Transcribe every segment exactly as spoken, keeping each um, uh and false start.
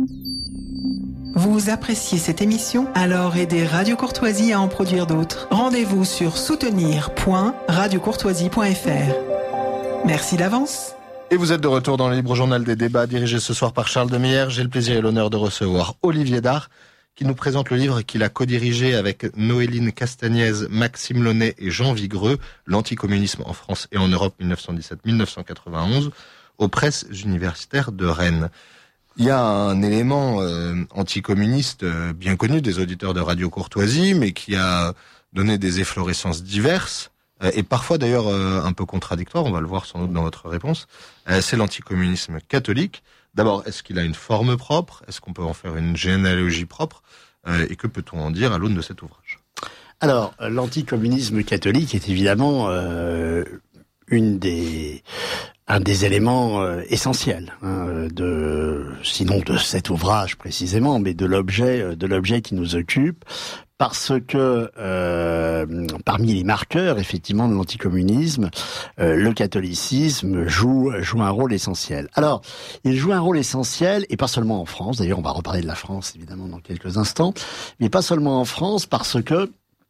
Vous appréciez cette émission? Alors aidez Radio Courtoisie à en produire d'autres. Rendez-vous sur soutenir point radio courtoisie point f r. Merci d'avance. Et vous êtes de retour dans le Libre Journal des débats, dirigé ce soir par Charles Demeyer. J'ai le plaisir et l'honneur de recevoir Olivier Dard, qui nous présente le livre qu'il a co-dirigé avec Noéline Castagnez, Maxime Launay et Jean Vigreux, L'anticommunisme en France et en Europe mille neuf cent dix-sept à mille neuf cent quatre-vingt-onze, aux presses universitaires de Rennes. Il y a un élément euh, anticommuniste euh, bien connu des auditeurs de Radio Courtoisie, mais qui a donné des efflorescences diverses, euh, et parfois d'ailleurs euh, un peu contradictoires, on va le voir sans doute dans votre réponse. Euh, c'est l'anticommunisme catholique. D'abord, est-ce qu'il a une forme propre? Est-ce qu'on peut en faire une généalogie propre? euh, Et que peut-on en dire à l'aune de cet ouvrage? Alors, l'anticommunisme catholique est évidemment euh, une des... un des éléments euh, essentiels, hein, de, sinon de cet ouvrage précisément, mais de l'objet, euh, de l'objet qui nous occupe, parce que euh, parmi les marqueurs effectivement de l'anticommunisme, euh, le catholicisme joue joue un rôle essentiel. Alors, il joue un rôle essentiel, et pas seulement en France. D'ailleurs, on va reparler de la France évidemment dans quelques instants, mais pas seulement en France, parce que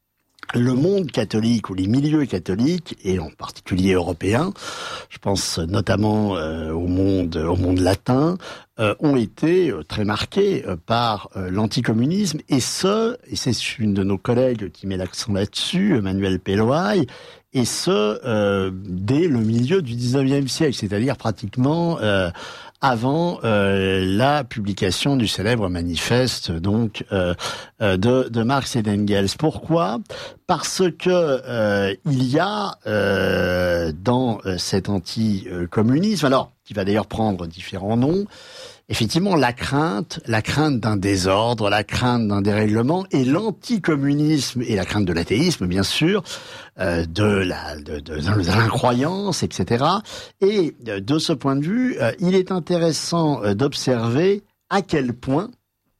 le monde catholique ou les milieux catholiques, et en particulier européens, je pense notamment euh, au monde au monde latin, euh, ont été euh, très marqués euh, par euh, l'anticommunisme, et ce, et c'est une de nos collègues qui met l'accent là-dessus, Emmanuel Pelloy, et ce, euh, dès le milieu du dix-neuvième siècle, c'est-à-dire pratiquement euh, avant euh, la publication du célèbre manifeste donc euh, euh, de, de Marx et d'Engels. Pourquoi? Parce que euh, il y a euh, dans euh, cet anticommunisme, alors qui va d'ailleurs prendre différents noms, effectivement la crainte, la crainte d'un désordre, la crainte d'un dérèglement, et l'anticommunisme et la crainte de l'athéisme, bien sûr, euh, de la de, de, de l'incroyance, et cetera. Et euh, de ce point de vue, euh, il est intéressant euh, d'observer à quel point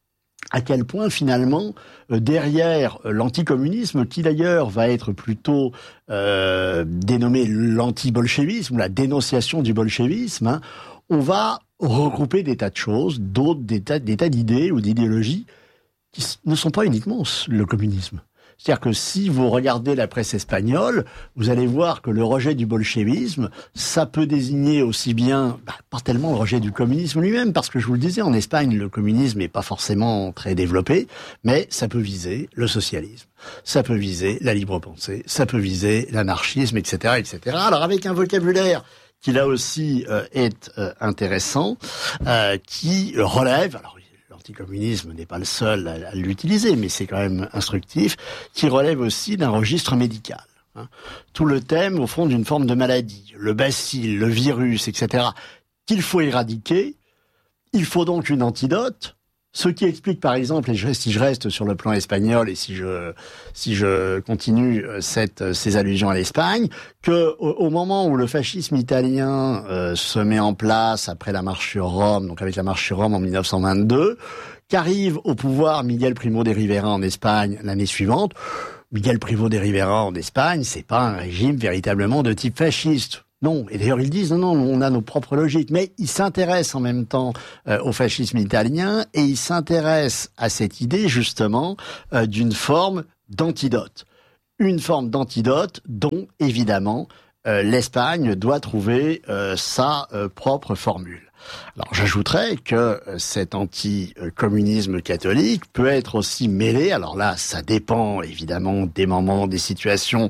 à quel point finalement euh, derrière euh, l'anticommunisme, qui d'ailleurs va être plutôt euh, dénommé l'anti-bolchevisme, ou la dénonciation du bolchevisme, hein, on va regrouper des tas de choses, d'autres des tas, des tas d'idées ou d'idéologies qui ne sont pas uniquement le communisme. C'est-à-dire que si vous regardez la presse espagnole, vous allez voir que le rejet du bolchevisme, ça peut désigner aussi bien, bah, pas tellement le rejet du communisme lui-même, parce que je vous le disais, en Espagne, le communisme n'est pas forcément très développé, mais ça peut viser le socialisme, ça peut viser la libre pensée, ça peut viser l'anarchisme, et cetera, et cetera. Alors avec un vocabulaire qui là aussi euh, est euh, intéressant, euh, qui relève, alors l'anticommunisme n'est pas le seul à, à l'utiliser, mais c'est quand même instructif, qui relève aussi d'un registre médical. Hein. Tout le thème, au fond, d'une forme de maladie, le bacille, le virus, et cetera, qu'il faut éradiquer. Il faut donc une antidote. Ce qui explique, par exemple, et je, si je reste sur le plan espagnol et si je si je continue cette ces allusions à l'Espagne, que au, au moment où le fascisme italien euh, se met en place après la marche sur Rome, donc avec la marche sur Rome en mille neuf cent vingt-deux, qu'arrive au pouvoir Miguel Primo de Rivera en Espagne l'année suivante. Miguel Primo de Rivera en Espagne, c'est pas un régime véritablement de type fasciste. Non, et d'ailleurs ils disent non, non, on a nos propres logiques, mais ils s'intéressent en même temps euh, au fascisme italien, et ils s'intéressent à cette idée justement euh, d'une forme d'antidote. Une forme d'antidote dont évidemment euh, l'Espagne doit trouver euh, sa euh, propre formule. Alors j'ajouterais que euh, cet anticommunisme catholique peut être aussi mêlé, alors là ça dépend évidemment des moments, des situations,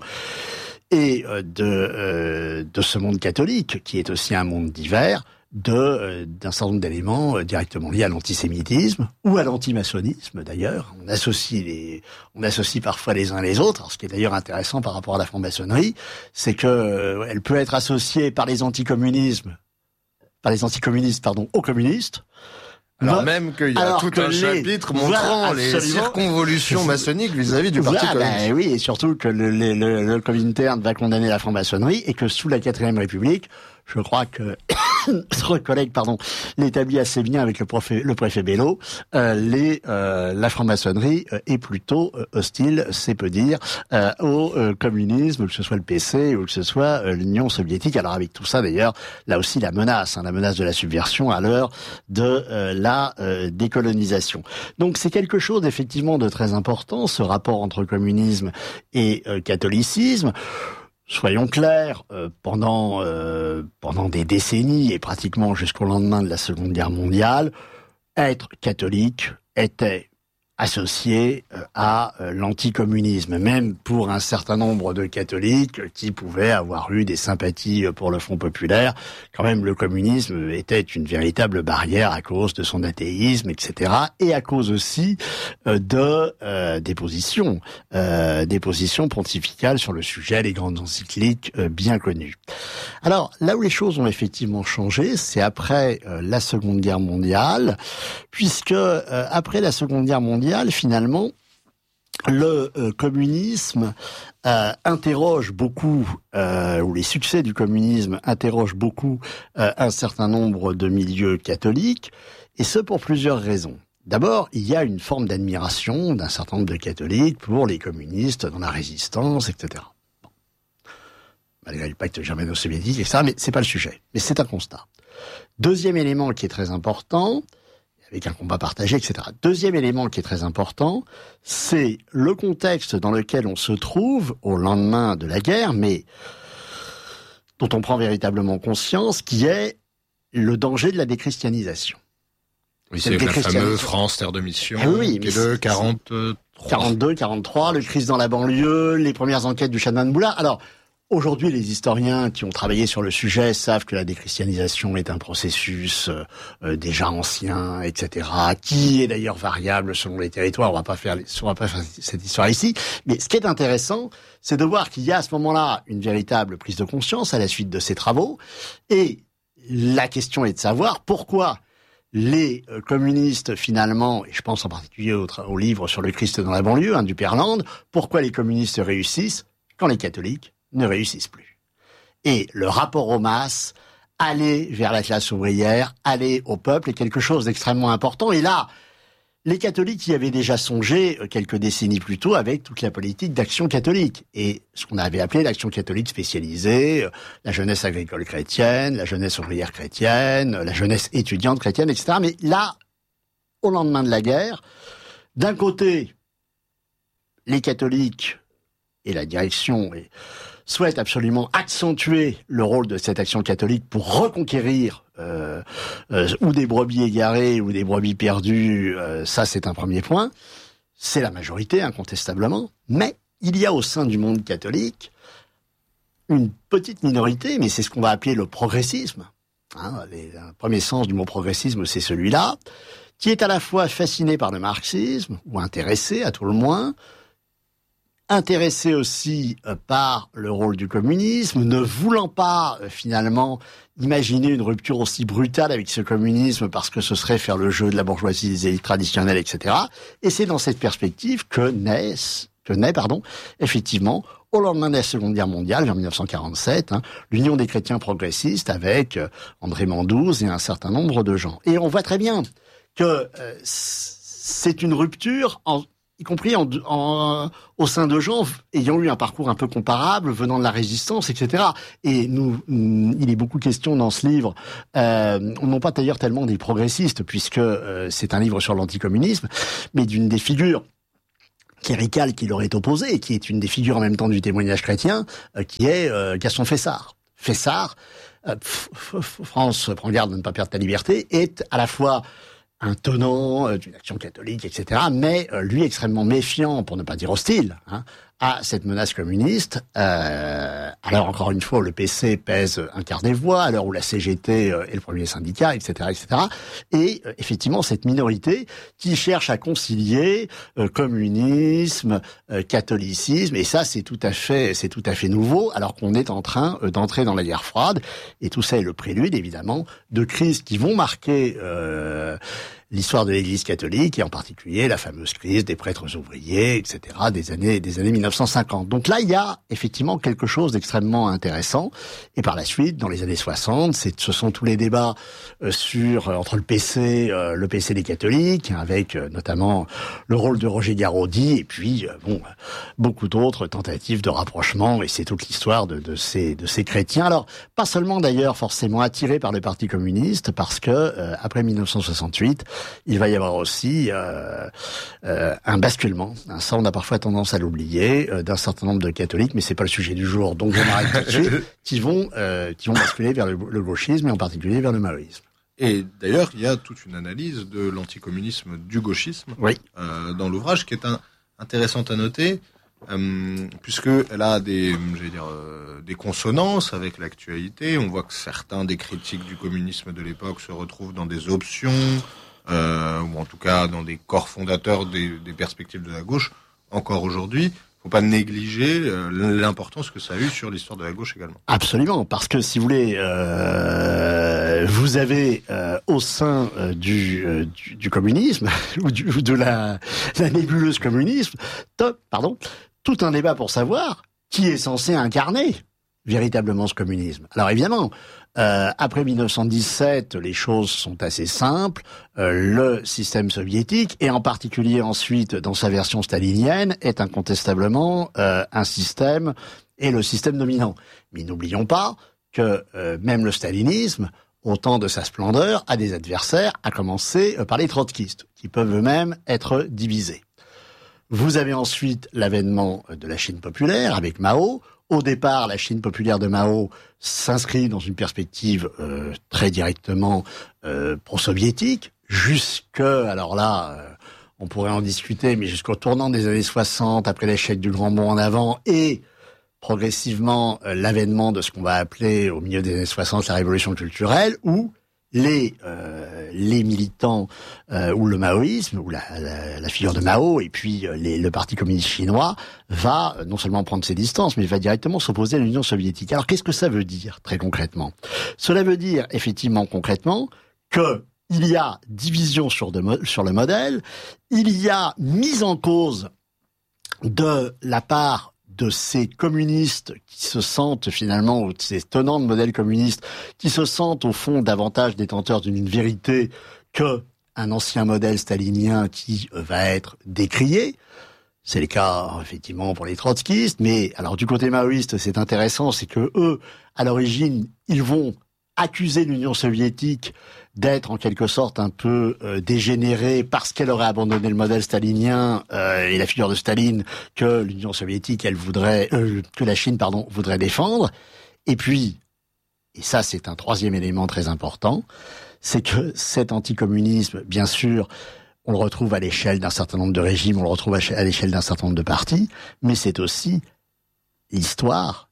et de euh, de ce monde catholique, qui est aussi un monde divers, de euh, d'un certain nombre d'éléments euh, directement liés à l'antisémitisme ou à l'antimaçonnisme d'ailleurs. On associe les on associe parfois les uns les autres. Alors, ce qui est d'ailleurs intéressant par rapport à la franc-maçonnerie, c'est que euh, elle peut être associée par les anticommunismes, par les anticommunistes pardon, aux communistes. Alors même qu'il y a tout un les... chapitre montrant voilà, les circonvolutions maçonniques vis-à-vis du Parti voilà, communiste. Ben oui, et surtout que le, le, le, le Comintern va condamner la franc-maçonnerie, et que sous la quatrième République, je crois que notre collègue, pardon, l'établit assez bien avec le, préfet, le préfet Bello, euh, les, euh, la franc-maçonnerie euh, est plutôt euh, hostile, c'est peu dire, euh, au euh, communisme, que ce soit le P C ou que ce soit euh, l'Union soviétique. Alors avec tout ça, d'ailleurs, là aussi la menace, hein, la menace de la subversion à l'heure de euh, la euh, décolonisation. Donc c'est quelque chose effectivement de très important, ce rapport entre communisme et euh, catholicisme. Soyons clairs, euh, pendant euh, pendant des décennies et pratiquement jusqu'au lendemain de la Seconde Guerre mondiale, être catholique était associé euh, à euh, l'anticommunisme, même pour un certain nombre de catholiques qui pouvaient avoir eu des sympathies pour le Front populaire. Quand même, le communisme était une véritable barrière à cause de son athéisme, et cetera, et à cause aussi euh, de euh, des positions, euh, des positions pontificales sur le sujet, les grandes encycliques euh, bien connues. Alors, là où les choses ont effectivement changé, c'est après euh, la Seconde Guerre mondiale, puisque euh, après la Seconde Guerre mondiale, finalement, le euh, communisme euh, interroge beaucoup, euh, ou les succès du communisme interrogent beaucoup euh, un certain nombre de milieux catholiques, et ce pour plusieurs raisons. D'abord, il y a une forme d'admiration d'un certain nombre de catholiques pour les communistes dans la résistance, et cetera. Bon. Malgré le pacte germano-soviétique, et cetera, mais c'est pas le sujet. Mais c'est un constat. Deuxième élément qui est très important, avec un combat partagé, et cetera. Deuxième élément qui est très important, c'est le contexte dans lequel on se trouve au lendemain de la guerre, mais dont on prend véritablement conscience, qui est le danger de la déchristianisation. Oui, c'est la fameuse France, terre de mission, ah oui, qui est de quarante-trois. quarante-deux, quarante-trois, le Christ dans la banlieue, les premières enquêtes du Chanoine Boulard. Alors, aujourd'hui, les historiens qui ont travaillé sur le sujet savent que la déchristianisation est un processus euh, déjà ancien, et cetera, qui est d'ailleurs variable selon les territoires. On va pas faire, on va pas faire cette histoire ici. Mais ce qui est intéressant, c'est de voir qu'il y a à ce moment-là une véritable prise de conscience à la suite de ces travaux. Et la question est de savoir pourquoi les euh, communistes, finalement, et je pense en particulier au, au livre sur le Christ dans la banlieue, hein, du Perland, pourquoi les communistes réussissent quand les catholiques ne réussissent plus. Et le rapport aux masses, aller vers la classe ouvrière, aller au peuple est quelque chose d'extrêmement important. Et là, les catholiques y avaient déjà songé quelques décennies plus tôt avec toute la politique d'action catholique. Et ce qu'on avait appelé l'action catholique spécialisée, la jeunesse agricole chrétienne, la jeunesse ouvrière chrétienne, la jeunesse étudiante chrétienne, et cetera. Mais là, au lendemain de la guerre, d'un côté, les catholiques et la direction et souhaite absolument accentuer le rôle de cette action catholique pour reconquérir euh, euh, ou des brebis égarées ou des brebis perdues, euh, ça c'est un premier point. C'est la majorité, incontestablement. Mais il y a au sein du monde catholique une petite minorité, mais c'est ce qu'on va appeler le progressisme. Hein, les, le premier sens du mot progressisme, c'est celui-là, qui est à la fois fasciné par le marxisme, ou intéressé à tout le moins, intéressé aussi euh, par le rôle du communisme, ne voulant pas euh, finalement imaginer une rupture aussi brutale avec ce communisme parce que ce serait faire le jeu de la bourgeoisie, des élites traditionnelles, et cetera. Et c'est dans cette perspective que naît, que naît, pardon, effectivement, au lendemain de la Seconde Guerre mondiale, vers mille neuf cent quarante-sept, hein, l'Union des chrétiens progressistes avec euh, André Mandouze et un certain nombre de gens. Et on voit très bien que euh, c'est une rupture en y compris en, en, au sein de gens ayant eu un parcours un peu comparable, venant de la résistance, et cetera. Et nous, il est beaucoup question dans ce livre, euh, non pas d'ailleurs tellement des progressistes, puisque euh, c'est un livre sur l'anticommunisme, mais d'une des figures cléricales qui leur est opposée, et qui est une des figures en même temps du témoignage chrétien, euh, qui est euh, Gaston Fessard. Fessard, euh, France, prends garde de ne pas perdre ta liberté, est à la fois un tenant euh, d'une action catholique, et cetera, mais euh, lui extrêmement méfiant, pour ne pas dire hostile, hein, à cette menace communiste. Euh, alors encore une fois, le P C pèse un quart des voix, à l'heure où la C G T euh, est le premier syndicat, et cetera, et cetera. Et euh, effectivement, cette minorité qui cherche à concilier euh, communisme, euh, catholicisme, et ça, c'est tout à fait, c'est tout à fait nouveau, alors qu'on est en train euh, d'entrer dans la guerre froide. Et tout ça est le prélude, évidemment, de crises qui vont marquer euh, l'histoire de l'Église catholique, et en particulier la fameuse crise des prêtres ouvriers, et cetera, des années des années mille neuf cent cinquante. Donc là, il y a effectivement quelque chose d'extrêmement intéressant. Et par la suite, dans les années soixante, c'est, ce sont tous les débats euh, sur euh, entre le P C, euh, le P C des catholiques, avec euh, notamment le rôle de Roger Garaudy, et puis euh, bon, beaucoup d'autres tentatives de rapprochement. Et c'est toute l'histoire de, de ces de ces chrétiens. Alors, pas seulement d'ailleurs forcément attirés par le Parti communiste, parce que euh, après mille neuf cent soixante-huit, il va y avoir aussi euh, euh, un basculement. Ça, on a parfois tendance à l'oublier, euh, d'un certain nombre de catholiques, mais c'est pas le sujet du jour, donc je m'arrête tout de suite, qui vont, euh, qui vont basculer vers le, le gauchisme, et en particulier vers le maoïsme. Et d'ailleurs, il y a toute une analyse de l'anticommunisme du gauchisme oui. euh, dans l'ouvrage qui est un, intéressante à noter, euh, puisqu'elle a des, j'allais dire, euh, des consonances avec l'actualité. On voit que certains des critiques du communisme de l'époque se retrouvent dans des options, euh, ou en tout cas dans des corps fondateurs des, des perspectives de la gauche, encore aujourd'hui. Faut pas négliger euh, l'importance que ça a eu sur l'histoire de la gauche également. Absolument, parce que si vous voulez, euh, vous avez euh, au sein euh, du, euh, du, du communisme ou, du, ou de la, la nébuleuse communisme, top, pardon, tout un débat pour savoir qui est censé incarner véritablement ce communisme. Alors évidemment, euh, après mille neuf cent dix-sept, les choses sont assez simples. Euh, le système soviétique, et en particulier ensuite dans sa version stalinienne, est incontestablement euh, un système, et le système dominant. Mais n'oublions pas que euh, même le stalinisme, au temps de sa splendeur, a des adversaires, à commencer par les trotskistes, qui peuvent eux-mêmes être divisés. Vous avez ensuite l'avènement de la Chine populaire avec Mao. Au départ, la Chine populaire de Mao s'inscrit dans une perspective euh, très directement euh, pro-soviétique, jusque, alors là, euh, on pourrait en discuter, mais jusqu'au tournant des années soixante, après l'échec du Grand Bond en avant, et progressivement euh, l'avènement de ce qu'on va appeler au milieu des années soixante la révolution culturelle, où les euh, les militants euh, ou le maoïsme ou la, la, la figure de Mao et puis euh, les, le Parti communiste chinois va euh, non seulement prendre ses distances, mais va directement s'opposer à l'Union soviétique. Alors qu'est-ce que ça veut dire très concrètement ? Cela veut dire effectivement concrètement que il y a division sur, de, sur le modèle, il y a mise en cause de la part de ces communistes qui se sentent finalement, ou de ces tenants de modèles communistes, qui se sentent au fond davantage détenteurs d'une vérité que un ancien modèle stalinien qui va être décrié. C'est le cas effectivement pour les trotskistes, mais alors du côté maoïste, c'est intéressant, c'est que eux, à l'origine, ils vont accuser l'Union soviétique d'être en quelque sorte un peu euh, dégénérée parce qu'elle aurait abandonné le modèle stalinien euh, et la figure de Staline que l'Union soviétique, elle voudrait, euh, que la Chine, pardon, voudrait défendre. Et puis, et ça c'est un troisième élément très important, c'est que cet anticommunisme, bien sûr, on le retrouve à l'échelle d'un certain nombre de régimes, on le retrouve à l'échelle d'un certain nombre de partis, mais c'est aussi l'histoire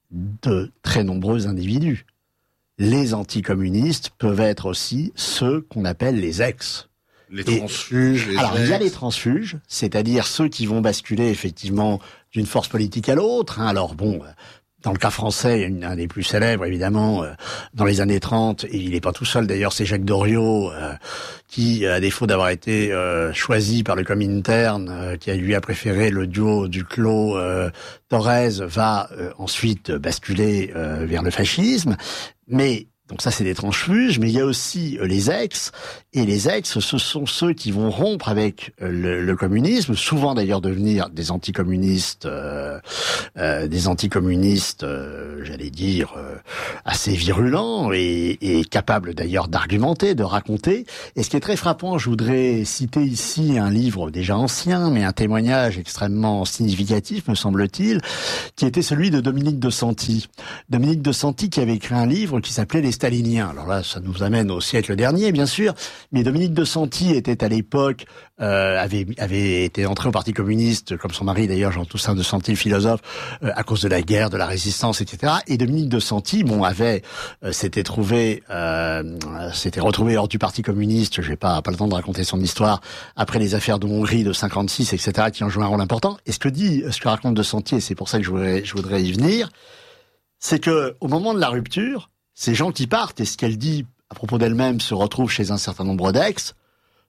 de très nombreux individus. Les anticommunistes peuvent être aussi ceux qu'on appelle les ex. Les transfuges. Et, les alors, ex. Il y a les transfuges, c'est-à-dire ceux qui vont basculer effectivement d'une force politique à l'autre. Hein. Alors bon, dans le cas français, il y a un des plus célèbres, évidemment, euh, dans les années trente, et il n'est pas tout seul d'ailleurs, c'est Jacques Doriot, euh, qui, à défaut d'avoir été euh, choisi par le Comintern, euh, qui a lui a préféré le duo Duclos euh, Thorez, va euh, ensuite basculer euh, vers le fascisme. Mais donc ça, c'est des transfuges, mais il y a aussi euh, les ex, et les ex, ce sont ceux qui vont rompre avec euh, le, le communisme, souvent d'ailleurs devenir des anticommunistes, euh, euh, des anticommunistes, euh, j'allais dire, euh, assez virulents et, et capables d'ailleurs d'argumenter, de raconter. Et ce qui est très frappant, je voudrais citer ici un livre déjà ancien, mais un témoignage extrêmement significatif, me semble-t-il, qui était celui de Dominique de Santi. Dominique de Santi qui avait écrit un livre qui s'appelait Les Staliniens. Alors là, ça nous amène au siècle dernier, bien sûr, mais Dominique de Santi était à l'époque, euh, avait, avait été entré au Parti communiste, comme son mari d'ailleurs, Jean-Toussaint de Santi, le philosophe, euh, à cause de la guerre, de la résistance, et cetera. Et Dominique de Santi, bon, avait, euh, s'était trouvé, euh, s'était retrouvé hors du Parti communiste. Je vais pas, pas le temps de raconter son histoire après les affaires de Hongrie de cinquante-six, et cetera, qui ont joué un rôle important. Et ce que dit, ce que raconte de Santi, et c'est pour ça que je voudrais, je voudrais y venir, c'est que au moment de la rupture, ces gens qui partent, et ce qu'elle dit à propos d'elle-même se retrouvent chez un certain nombre d'ex,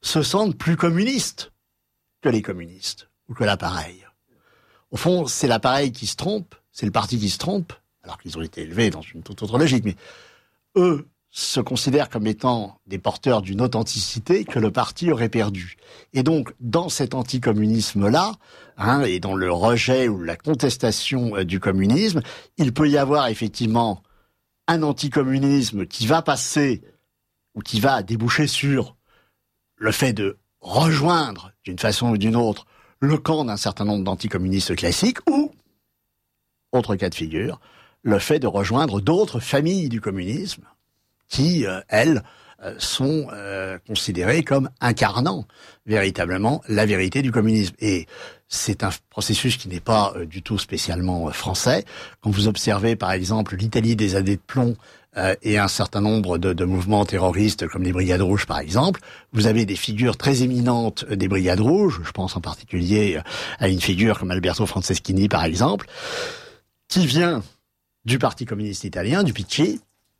se sentent plus communistes que les communistes, ou que l'appareil. Au fond, c'est l'appareil qui se trompe, c'est le parti qui se trompe, alors qu'ils ont été élevés dans une toute autre logique, mais eux se considèrent comme étant des porteurs d'une authenticité que le parti aurait perdue. Et donc, dans cet anticommunisme-là, hein, et dans le rejet ou la contestation euh, du communisme, il peut y avoir effectivement un anticommunisme qui va passer, ou qui va déboucher sur le fait de rejoindre, d'une façon ou d'une autre, le camp d'un certain nombre d'anticommunistes classiques, ou, autre cas de figure, le fait de rejoindre d'autres familles du communisme, qui, euh, elles, euh, sont euh, considérées comme incarnant véritablement la vérité du communisme. Et c'est un processus qui n'est pas euh, du tout spécialement euh, français. Quand vous observez, par exemple, l'Italie des années de plomb euh, et un certain nombre de, de mouvements terroristes comme les Brigades Rouges, par exemple, vous avez des figures très éminentes des Brigades Rouges, je pense en particulier à une figure comme Alberto Franceschini, par exemple, qui vient du Parti communiste italien, du P C,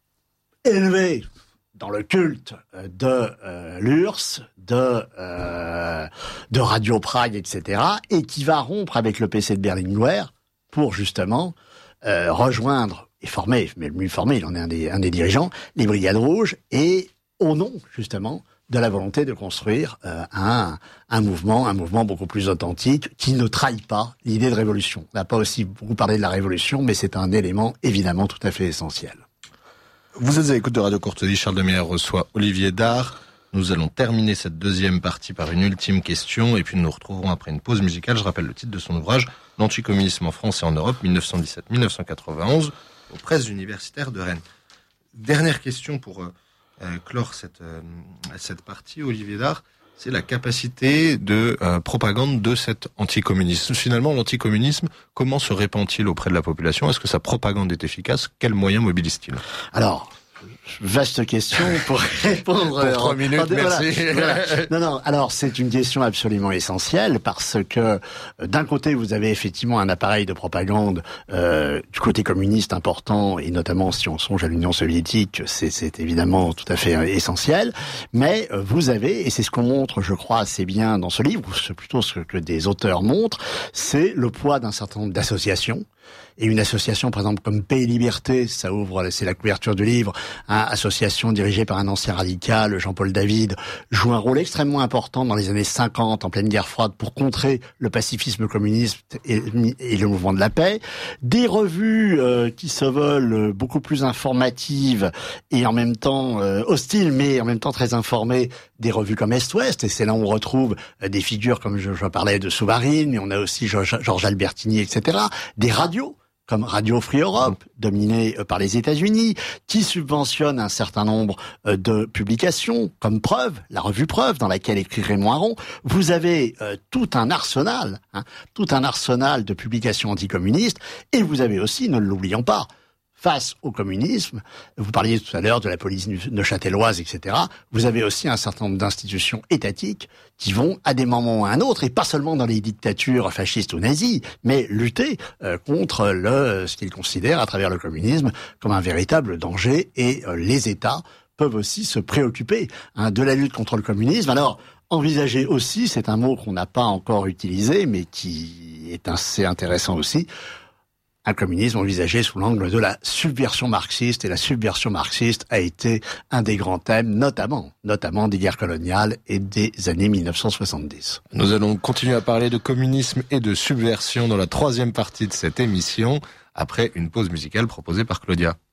élevé dans le culte de euh, l'U R S S, de, euh, de Radio Prague, et cetera, et qui va rompre avec le P C de Berlinguer pour justement euh, rejoindre et former, mais lui former, il en est un des, un des dirigeants, les Brigades Rouges, et au nom justement de la volonté de construire euh, un, un mouvement, un mouvement beaucoup plus authentique, qui ne trahit pas l'idée de révolution. On n'a pas aussi beaucoup parlé de la révolution, mais c'est un élément évidemment tout à fait essentiel. Vous êtes à l'écoute de Radio Courtoisie, Charles de Meyer reçoit Olivier Dard. Nous allons terminer cette deuxième partie par une ultime question, et puis nous nous retrouverons après une pause musicale. Je rappelle le titre de son ouvrage, L'anticommunisme en France et en Europe, dix-neuf cent dix-sept à dix-neuf cent quatre-vingt-onze, aux presses universitaires de Rennes. Dernière question pour euh, clore cette, euh, cette partie, Olivier Dard, c'est la capacité de euh, propagande de cet anticommunisme. Finalement, l'anticommunisme, comment se répand-il auprès de la population? Est-ce que sa propagande est efficace? Quels moyens mobilise-t-il? Alors, vaste question pour répondre. Pour trois minutes, voilà, merci. Voilà. Non, non. Alors, c'est une question absolument essentielle parce que d'un côté, vous avez effectivement un appareil de propagande euh, du côté communiste important, et notamment si on songe à l'Union soviétique, c'est, c'est évidemment tout à fait euh, essentiel. Mais euh, vous avez, et c'est ce qu'on montre, je crois, assez bien dans ce livre, ou c'est plutôt ce que des auteurs montrent, c'est le poids d'un certain nombre d'associations. Et une association, par exemple, comme Paix et Liberté, ça ouvre, c'est la couverture du livre, hein, association dirigée par un ancien radical, Jean-Paul David, joue un rôle extrêmement important dans les années cinquante, en pleine guerre froide, pour contrer le pacifisme communiste et, et le mouvement de la paix. Des revues euh, qui se veulent beaucoup plus informatives et en même temps euh, hostiles, mais en même temps très informées, des revues comme Est-Ouest, et c'est là où on retrouve euh, des figures comme je, je parlais de Souvarine, mais on a aussi Georges, Georges Albertini, et cetera. Des radios comme Radio Free Europe, dominée par les États-Unis, qui subventionne un certain nombre de publications, comme Preuve, la revue Preuve, dans laquelle écrit Raymond Aron. Vous avez euh, tout un arsenal, hein, tout un arsenal de publications anticommunistes, et vous avez aussi, ne l'oublions pas, face au communisme, vous parliez tout à l'heure de la police neuchâteloise, et cetera, vous avez aussi un certain nombre d'institutions étatiques qui vont, à des moments ou à un autre, et pas seulement dans les dictatures fascistes ou nazies, mais lutter euh, contre le ce qu'ils considèrent, à travers le communisme, comme un véritable danger, et euh, les États peuvent aussi se préoccuper hein, de la lutte contre le communisme. Alors, envisager aussi, c'est un mot qu'on n'a pas encore utilisé, mais qui est assez intéressant aussi, un communisme envisagé sous l'angle de la subversion marxiste, et la subversion marxiste a été un des grands thèmes, notamment, notamment des guerres coloniales et des années mille neuf cent soixante-dix. Nous allons continuer à parler de communisme et de subversion dans la troisième partie de cette émission, après une pause musicale proposée par Claudia.